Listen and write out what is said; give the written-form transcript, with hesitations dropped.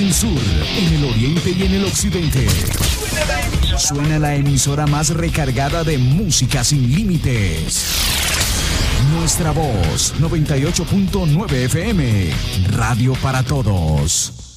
el sur, en el oriente y en el occidente. Suena la emisora más recargada de música sin límites. Nuestra voz, 98.9 FM, radio para todos.